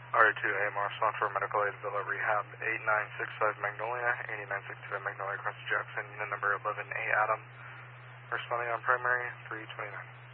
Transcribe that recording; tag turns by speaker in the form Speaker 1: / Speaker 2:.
Speaker 1: R2 AMR, respond for medical aid Villa Rehab, 8965 Magnolia, 8965 Magnolia across Jackson, unit number 11A Adam, responding on primary 329.